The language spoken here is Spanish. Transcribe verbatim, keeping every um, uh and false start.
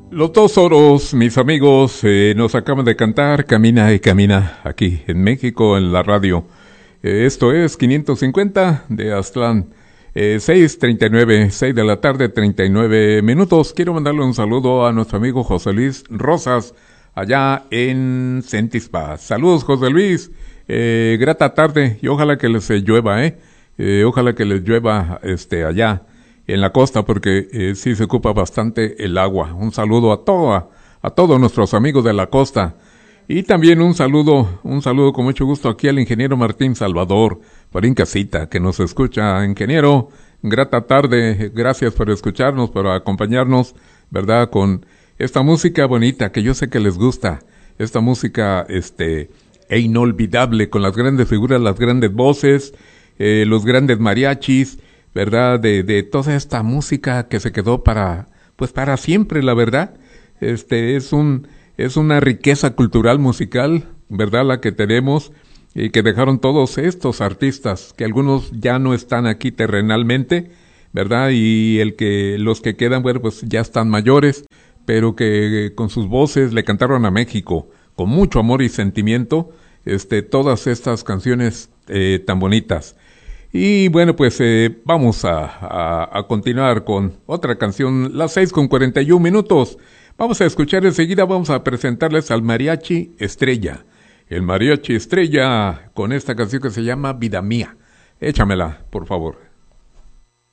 Los dos oros, mis amigos, eh, nos acaban de cantar Camina y Camina aquí en México en la radio. Eh, esto es quinientos cincuenta de Aztlán. Eh, seis treinta y nueve, seis de la tarde, treinta y nueve minutos. Quiero mandarle un saludo a nuestro amigo José Luis Rosas, allá en Centispa. Saludos, José Luis. Eh, grata tarde y ojalá que les eh, llueva, ¿eh? eh. Ojalá que les llueva este, allá en la costa, porque eh, sí se ocupa bastante el agua. Un saludo a todo, a, a todos nuestros amigos de la costa. Y también un saludo, un saludo con mucho gusto aquí al ingeniero Martín Salvador, por en casita, que nos escucha. Ingeniero, grata tarde, gracias por escucharnos, por acompañarnos, ¿verdad? Con esta música bonita que yo sé que les gusta, esta música, este, e inolvidable, con las grandes figuras, las grandes voces, eh, los grandes mariachis, ¿verdad? De, de toda esta música que se quedó para, pues para siempre, la verdad. Este, es un, es una riqueza cultural musical, ¿verdad? La que tenemos y que dejaron todos estos artistas, que algunos ya no están aquí terrenalmente, ¿verdad? Y el que, los que quedan, bueno, pues ya están mayores, pero que eh, con sus voces le cantaron a México, con mucho amor y sentimiento, este, todas estas canciones eh, tan bonitas. Y bueno, pues eh, vamos a, a, a continuar con otra canción, las seis con cuarenta y un minutos. Vamos a escuchar enseguida, vamos a presentarles al Mariachi Estrella. El Mariachi Estrella con esta canción que se llama Vida Mía. Échamela, por favor.